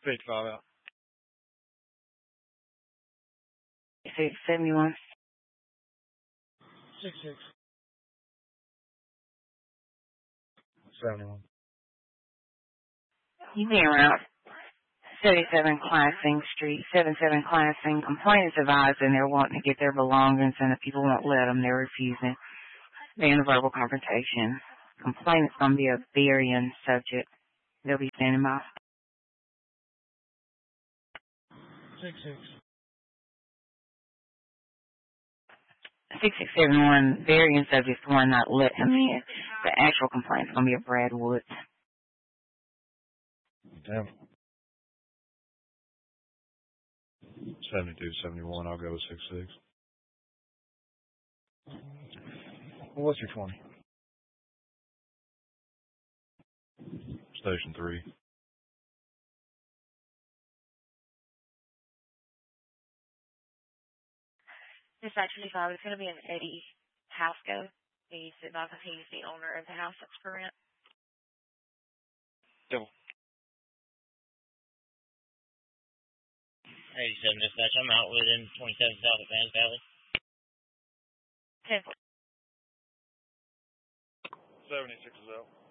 55 out. 671. 66. 71. You be around 77 Classing Street, 77 Classing. Complainants advised and they're wanting to get their belongings and the people won't let them. They're refusing. They're in a verbal confrontation. Complainant's going to be a Berrien subject. They'll be standing by. 66. 6671, Berrien subject, the one not let him in. The actual complaint's going to be a Brad Woods. Damn. 72, 71, I'll go with 66. Well, what's your 20? Station 3. Dispatch 55, it's going to be an Eddie Hasco. He's the owner of the house that's for rent. Double. 87 dispatch, I'm out within 27 south of Vans Valley. 10. 76 is out.